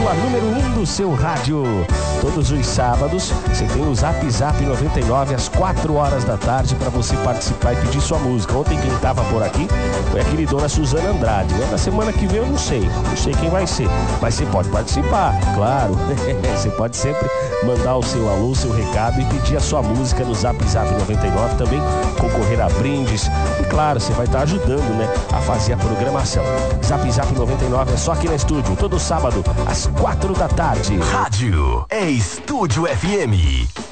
a número 1 do seu rádio. Todos os sábados, você tem o Zap Zap 99 às 4 horas da tarde para você participar e pedir sua música. Ontem quem estava por aqui foi a queridona Suzana Andrade, né? Na semana que vem eu não sei quem vai ser, mas você pode participar, claro. Você pode sempre mandar o seu alô, o seu recado e pedir a sua música no Zap Zap 99, também concorrer a brindes. E claro, você vai estar ajudando, né, a fazer a programação. Zap Zap 99 é só aqui na estúdio, todo sábado às 4 da tarde. Rádio é Estúdio FM.